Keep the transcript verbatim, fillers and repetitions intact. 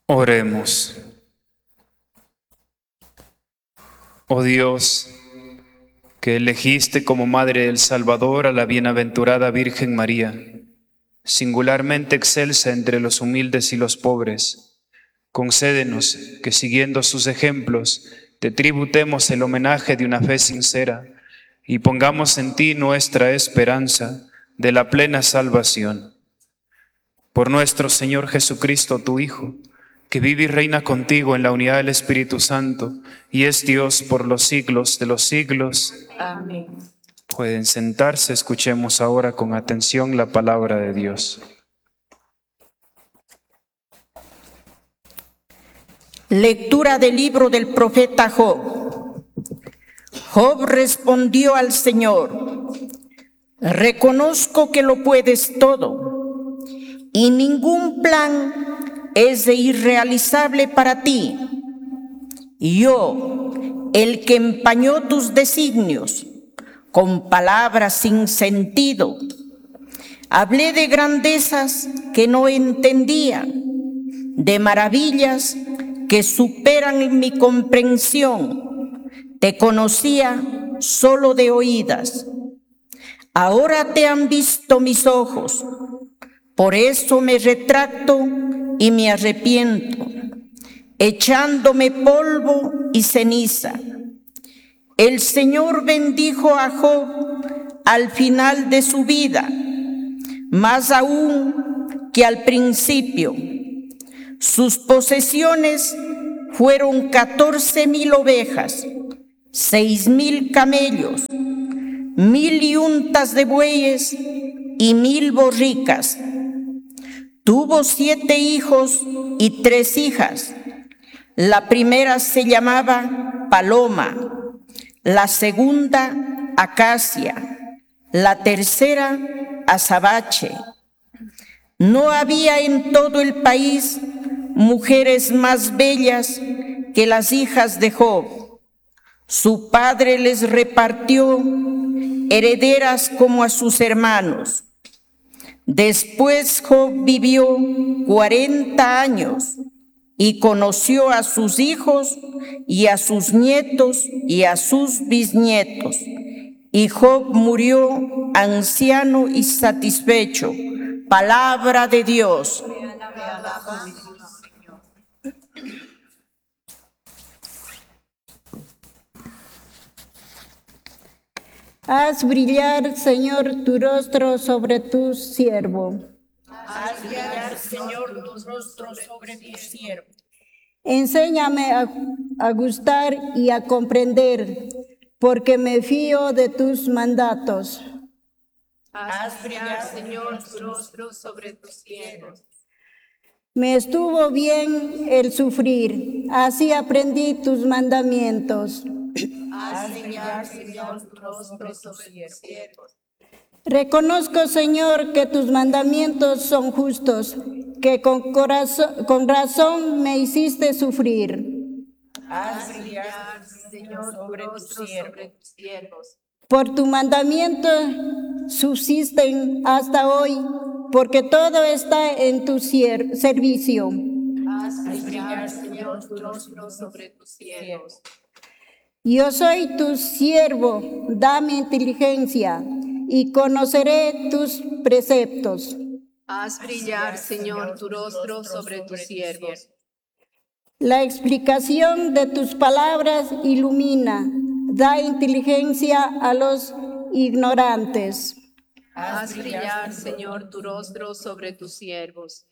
Oremos. Oh Dios, que elegiste como Madre del Salvador a la bienaventurada Virgen María, singularmente excelsa entre los humildes y los pobres, concédenos que, siguiendo sus ejemplos, te tributemos el homenaje de una fe sincera y pongamos en ti nuestra esperanza de la plena salvación. Por nuestro Señor Jesucristo, tu Hijo, que vive y reina contigo en la unidad del Espíritu Santo y es Dios por los siglos de los siglos. Amén. Pueden sentarse, escuchemos ahora con atención la palabra de Dios. Lectura del libro del profeta Job. Job respondió al Señor: reconozco que lo puedes todo, y ningún plan es de irrealizable para ti. Yo, el que empañó tus designios con palabras sin sentido, hablé de grandezas que no entendía, de maravillas que superan mi comprensión. Te conocía solo de oídas. Ahora te han visto mis ojos, por eso me retracto y me arrepiento, echándome polvo y ceniza. El Señor bendijo a Job al final de su vida, más aún que al principio. Sus posesiones fueron catorce mil ovejas, seis mil camellos, mil yuntas de bueyes y mil borricas. Tuvo siete hijos y tres hijas. La primera se llamaba Paloma, la segunda Acacia, la tercera Azabache. No había en todo el país mujeres más bellas que las hijas de Job. Su padre les repartió herederas como a sus hermanos. Después Job vivió cuarenta años y conoció a sus hijos y a sus nietos y a sus bisnietos. Y Job murió anciano y satisfecho. Palabra de Dios. Haz brillar, Señor, tu rostro sobre tu siervo. Haz brillar, Señor, tu rostro sobre tu siervo. Enséñame a, a gustar y a comprender, porque me fío de tus mandatos. Haz brillar, Señor, tu rostro sobre tus siervos. Me estuvo bien el sufrir, así aprendí tus mandamientos. Haz brillar, Señor, tu rostro sobre tus siervos. Reconozco, Señor, que tus mandamientos son justos, que con, corazón, con razón me hiciste sufrir. Haz brillar, Señor, tu rostro sobre tus siervos. Por tu mandamiento subsisten hasta hoy, porque todo está en tu servicio. Haz brillar, Señor, tu rostro sobre tus siervos. Yo soy tu siervo, dame inteligencia, y conoceré tus preceptos. Haz brillar, Señor, tu rostro sobre tus siervos. La explicación de tus palabras ilumina, da inteligencia a los ignorantes. Haz brillar, Señor, tu rostro sobre tus siervos.